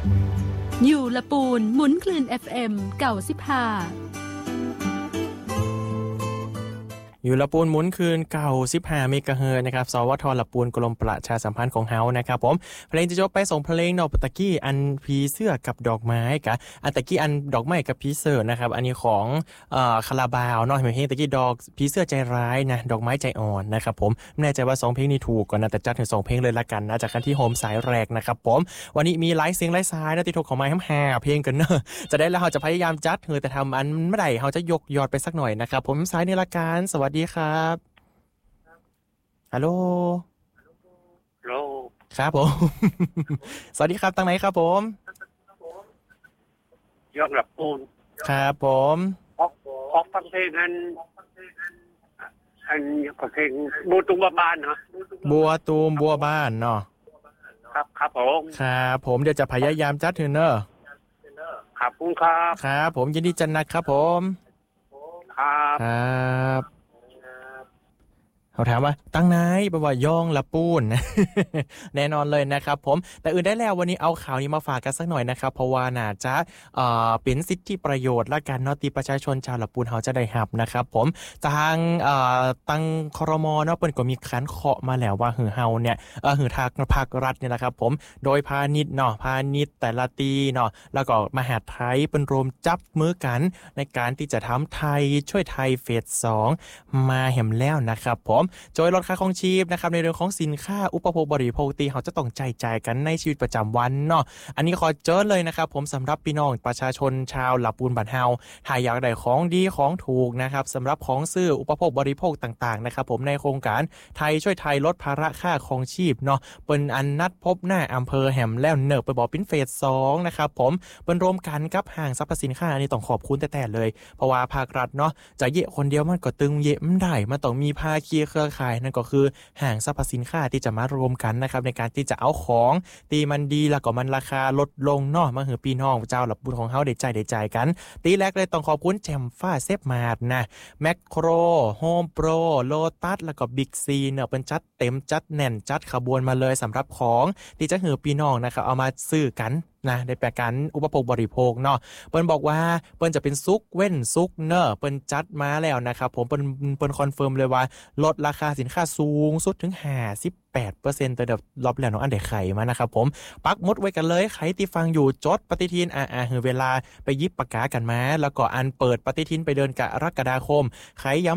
อยู่ละปูนหมุนคลื่น FM เก่า15 อยู่ละปูนหมุนคืนเก่า15เมกะเฮิรตซ์นะครับสวทละปูนกรมประชาสัมพันธ์ของเฮานะครับผมเพลงจะจบไป2เพลงเนาะตะกี้อันผีเสื้อกับดอกไม้กะอันตะกี้อันดอกไม้กับผีเสื้อนะครับอันนี้ของคาราบาวเนาะเพลงตะกี้ดอกผีเสื้อใจร้ายนะดอกไม้ใจอ่อนนะครับผมไม่แน่ใจว่า2เพลงนี้ถูกก่อนนะแต่จัดถึง2เพลงเลยละกันนะจากคันที่โฮมสายแรกนะครับผมวันนี้มีหลายเสียงหลายสายนะที่ถูกของไม้5เพลงกันเนอะจะได้แล้วเฮาจะพยายามจัดแต่ทำอันเมื่อใดเฮาจะยกยอดไปสักหน่อยนะครับผมสายในละกันสวัสดีครับฮัลโหลโลครับผม สวัสดีครับตั้งไหนครับผมยอดหลับปูนครับผมออกฟังเพลงอันเพลงบัวตุมบ้านเนาะบัวตูมบัวบ้านเนาะครับผมครับผมเดี๋ยวจะพยายามจัดเถอะเนอะครับคุณครับครับผมยินดีจันนะครับผมครับเขาถามว่าตั้งไหนแปลว่าย่องละปูน แน่นอนเลยนะครับผมแต่อื่นได้แล้ววันนี้เอาข่าวนี้มาฝากกันสักหน่อยนะครับเพราะว่าน่าจะเป็นสิทธิประโยชน์และการนอตีประชาชนชาวละปูนเฮาจะได้รับนะครับผมทางตั้งครม.เนาะเปิ้นก็มีคันเคาะมาแล้วว่าเฮาเนี่ยทางภาครัฐเนี่ยนะครับผมโดยพาณิชย์เนาะพาณิชย์แต่ละตีเนาะแล้วก็มหาดไทยเป็นรวมจับมือกันในการที่จะทำไทยช่วยไทยเฟส2มาแห่มแล้วนะครับผมโดยลดค่าครองชีพนะครับในเรื่องของสินค้าอุปโภคบริโภคที่เขาจะต้องจ่ายกันในชีวิตประจำวันเนาะอันนี้ขอเจอเลยนะครับผมสำหรับพี่น้องประชาชนชาวละปูนบ้านเฮาถ้าอยากได้ของดีของถูกนะครับสำหรับของซื้ออุปโภคบริโภคต่างๆนะครับผมในโครงการไทยช่วยไทยลดภาระค่าครองชีพเนาะเป็นอันนัดพบหน้าอำเภอแหมแล้วเนิบไปบอกเป็นเฟส2นะครับผมเป็นรวมกันกับห้างสรรพสินค้าอันนี้ต้องขอบคุณแต่เลยเพราะว่าภาครัฐเนาะจะเยะคนเดียวมันก็ตึงเยะไม่ได้มันต้องมีภาคีเครือข่ายนั่นก็คือห้างสรรพสินค้าที่จะมารวมกันนะครับในการที่จะเอาของตีมันดีแล้วก็มันราคาลดลงเนาะมาหือพี่น้องเจ้าหลับบุญของเฮาได้ใจกันตีแรกเลยต้องขอบคุณแจมฟ้าเซฟมาร์ทนะแมคโครโฮมโปรโลตัสแล้วก็บิ๊กซีเนาะเป็นจัดเต็มจัดแน่นจัดขบวนมาเลยสำหรับของที่จะหือพี่น้องนะครับเอามาซื้อกันนะได้แปลกันอุปโภคบริโภคเนาะเปิ้นบอกว่าเปิ้นจะเป็นซุกเว้นซุกเนอะเปิ้นจัดมาแล้วนะครับผมเปิ้นคอนเฟิร์มเลยว่าลดราคาสินค้าสูงสุดถึง58%แต่เดี๋ยวรอบแล้วน้องอันได้ไข่มานะครับผมปักหมุดไว้กันเลยใครที่ฟังอยู่จดปฏิทินเวลาไปยิบปากกากันมาแล้วก็อันเปิดปฏิทินไปเดือนกรกฎาคมใครย้